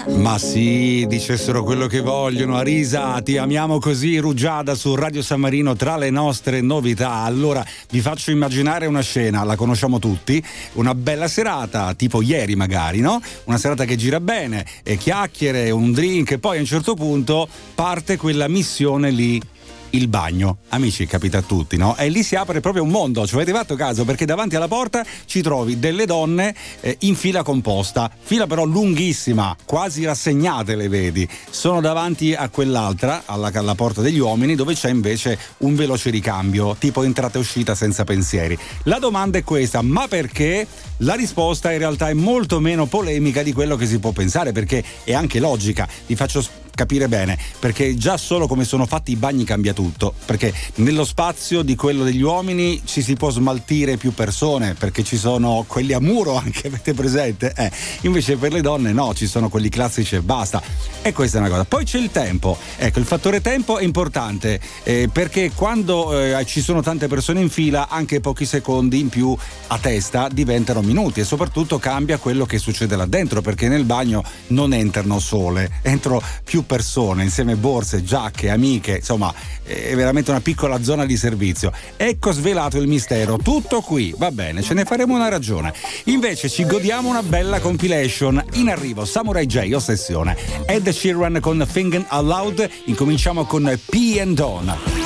Ma sì, dicessero quello che vogliono, Arisa, ti amiamo così, Rugiada su Radio San Marino tra le nostre novità. Allora vi faccio immaginare una scena, la conosciamo tutti, una bella serata, tipo ieri magari, no? Una serata che gira bene, e chiacchiere, un drink, e poi a un certo punto parte quella missione lì. Il bagno, amici, capita a tutti, no? E lì si apre proprio un mondo, ci avete fatto caso? Perché davanti alla porta ci trovi delle donne in fila composta, fila però lunghissima, quasi rassegnate le vedi, sono davanti a quell'altra, alla porta degli uomini, dove c'è invece un veloce ricambio, tipo entrata e uscita senza pensieri. La domanda è questa, ma perché? La risposta in realtà è molto meno polemica di quello che si può pensare, perché è anche logica. Vi faccio capire bene, perché già solo come sono fatti i bagni cambia tutto, perché nello spazio di quello degli uomini ci si può smaltire più persone, perché ci sono quelli a muro anche, avete presente? Invece per le donne no, ci sono quelli classici e basta. E questa è una cosa. Poi c'è il tempo, ecco, il fattore tempo è importante, perché quando ci sono tante persone in fila, anche pochi secondi in più a testa diventano minuti, e soprattutto cambia quello che succede là dentro, perché nel bagno non entrano sole, entrano più persone insieme, borse, giacche, amiche, insomma è veramente una piccola zona di servizio. Ecco svelato il mistero, tutto qui, va bene, ce ne faremo una ragione. Invece ci godiamo una bella compilation, in arrivo Samurai J, Ossessione, Ed Sheeran con Thinking Out Loud. Incominciamo con P and Dawn.